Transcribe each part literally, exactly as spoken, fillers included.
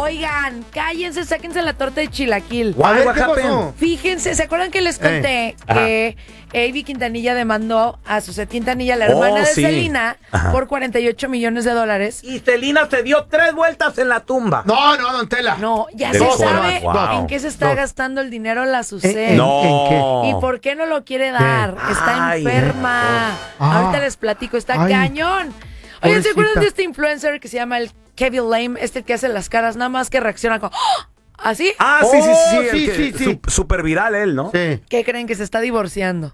Oigan, cállense, sáquense la torta de chilaquil. A ver, ¿qué pasó? Fíjense, ¿se acuerdan que les conté eh. que Ivy Quintanilla demandó a Susana Quintanilla, la hermana oh, de sí. Selena, Ajá. por cuarenta y ocho millones de dólares? Y Selena se dio tres vueltas en la tumba. No, no, don Tela. No, ya De se dos, sabe wow. en qué se está Dos. gastando el dinero la Susana. ¿En, en, No. en qué? ¿Y por qué no lo quiere dar? Está Ay, enferma. Ah. Ahorita les platico, está Ay. cañón. Oigan, ¿se Pobrecita. acuerdan de este influencer que se llama el Kevin Lame? Este que hace las caras, nada más que reacciona con... ¡Oh! ¿Así? Ah, sí, sí, sí. Oh, el sí, que- sí, sí. su- Super viral él, ¿no? Sí. ¿Qué creen? Que se está divorciando.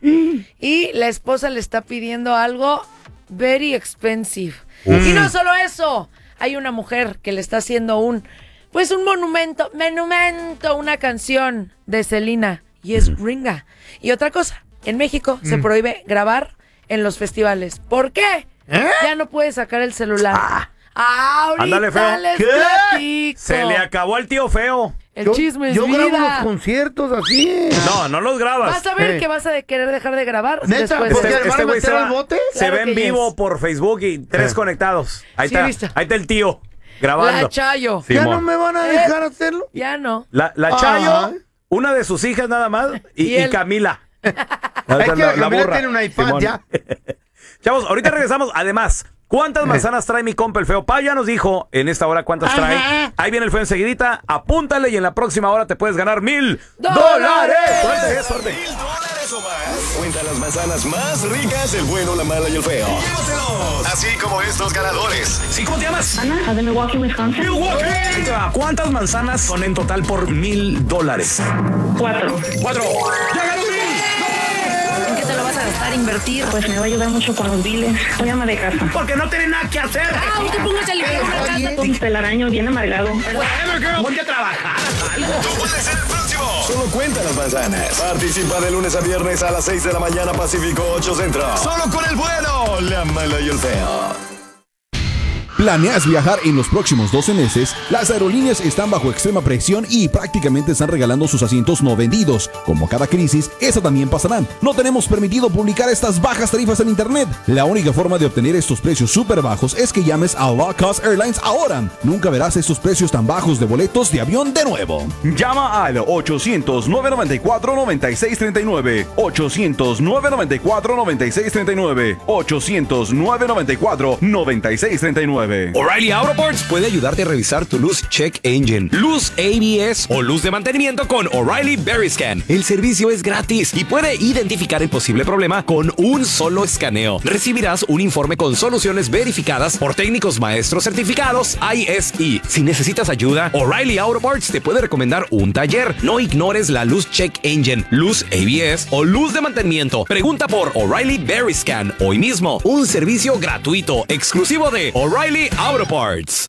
Y la esposa le está pidiendo algo very expensive. Y no solo eso. Hay una mujer que le está haciendo un... Pues un monumento, monumento, una canción de Selena. Y es Ringa. Y otra cosa. En México se prohíbe grabar en los festivales. ¿Por qué? ¿Eh? Ya no puede sacar el celular. Ah. Ah, ahorita Ándale, feo. les ¿Qué? platico. Se le acabó el tío feo. El Yo- chisme es Yo grabo vida. los conciertos así. No, no los grabas. Vas a ver Eh. que vas a querer dejar de grabar. ¿Neta? después ¿Por de- qué? ¿Van a güey meter se, al va- bote? se Claro ve en que vivo yes. por Facebook y tres Eh. conectados. Ahí Sí, está. visto. Ahí está el tío grabando. La Chayo. Sí, ¿Ya Simón. no me van a Eh. dejar hacerlo? Ya no. La, la Ay. Chayo, una de sus hijas nada más, y, Y y él. Camila. Es que la Camila tiene un iPad Simón. ya. Chavos, ahorita regresamos. Además, ¿cuántas manzanas trae mi compa el feo? Pa ya nos dijo en esta hora cuántas Ajá. trae. Ahí viene el feo enseguidita. Apúntale y en la próxima hora te puedes ganar mil ¡Dólares! Suerte, suerte. Mil dólares o más. Cuenta las manzanas más ricas, el bueno, la mala y el feo. Llévatelos. Así como estos ganadores. ¿Sí, cómo te llamas? Ana, de Milwaukee, Wisconsin. Milwaukee. Ahí te va. ¿Cuántas manzanas son en total por mil dólares? Cuatro. Cuatro. ¡Ya ganó mil! ¿En qué te lo vas a gastar? ¿Invertir? Pues me va a ayudar mucho con los biles. Soy ama de casa. Porque no tiene nada que hacer. ¡Ah, usted póngase a limpiar una casa! Un telaraño bien amargado. Ponte a trabajar. Tú puedes ser el próximo. Solo cuenta las manzanas. Participa de lunes a viernes a las seis de la mañana Pacífico, ocho Centro. Solo con el bueno, la mala y el feo. ¿Planeas viajar en los próximos doce meses? Las aerolíneas están bajo extrema presión y prácticamente están regalando sus asientos no vendidos. Como cada crisis, esa también pasará. No tenemos permitido publicar estas bajas tarifas en internet. La única forma de obtener estos precios súper bajos es que llames a Low Cost Airlines ahora. Nunca verás estos precios tan bajos de boletos de avión de nuevo. Llama al ochocientos, nueve noventa y cuatro, noventa y seis treinta y nueve. ochocientos, nueve noventa y cuatro, noventa y seis treinta y nueve. ochocientos, nueve noventa y cuatro, noventa y seis treinta y nueve. O'Reilly Auto Parts puede ayudarte a revisar tu luz check engine, luz A B S o luz de mantenimiento con O'Reilly Veriscan. El servicio es gratis y puede identificar el posible problema con un solo escaneo. Recibirás un informe con soluciones verificadas por técnicos maestros certificados I S E. Si necesitas ayuda, O'Reilly Auto Parts te puede recomendar un taller. No ignores la luz check engine, luz A B S o luz de mantenimiento. Pregunta por O'Reilly Veriscan hoy mismo. Un servicio gratuito, exclusivo de O'Reilly Auto Parts.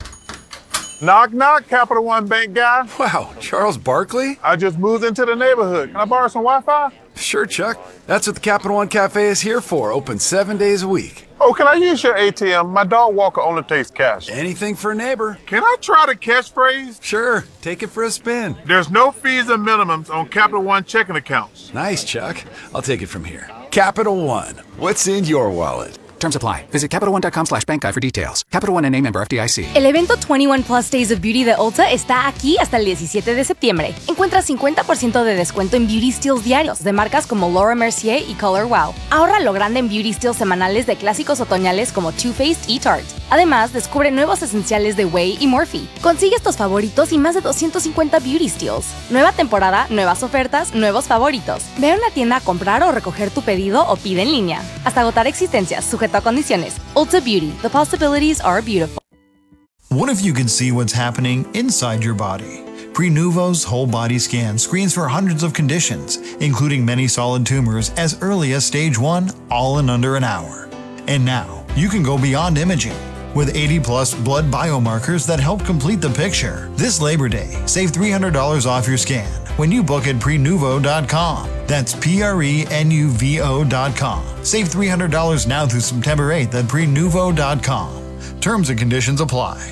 Knock, knock, Capital One Bank guy. Wow, Charles Barkley? I just moved into the neighborhood. Can I borrow some Wi-Fi? Sure, Chuck. That's what the Capital One Cafe is here for, open seven days a week. Oh, can I use your A T M? My dog walker only takes cash. Anything for a neighbor. Can I try the catchphrase? Sure, take it for a spin. There's no fees or minimums on Capital One checking accounts. Nice, Chuck. I'll take it from here. Capital One, what's in your wallet? Terms apply. Visit CapitalOne.com slash bank guide for details. Capital One N A member F D I C. El evento veintiuno Plus Days of Beauty de Ulta está aquí hasta el diecisiete de septiembre. Encuentra cincuenta por ciento de descuento en beauty steals diarios de marcas como Laura Mercier y Color Wow. Ahorra lo grande en beauty steals semanales de clásicos otoñales como Too Faced y Tarte. Además, descubre nuevos esenciales de Way y Morphe. Consigue estos favoritos y más de doscientos cincuenta beauty steals. Nueva temporada, nuevas ofertas, nuevos favoritos. Ve a una tienda a comprar o recoger tu pedido o pide en línea. Hasta agotar existencias, sujeto a condiciones. Ulta Beauty. The possibilities are beautiful. What if you could see what's happening inside your body? Prenuvo's whole body scan screens for hundreds of conditions, including many solid tumors as early as stage one, all in under an hour. And now, you can go beyond imaging. With eighty plus blood biomarkers that help complete the picture. This Labor Day, save three hundred dollars off your scan when you book at prenuvo dot com. That's P R E N U V O dot com. Save three hundred dollars now through September eighth at prenuvo dot com. Terms and conditions apply.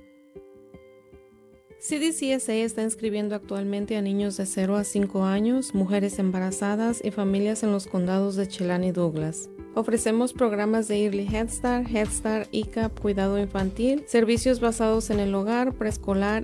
C D C S A está inscribiendo actualmente a niños de cero a cinco años, mujeres embarazadas y familias en los condados de Chelan y Douglas. Ofrecemos programas de Early Head Start, Head Start, I C A P, cuidado infantil, servicios basados en el hogar, preescolar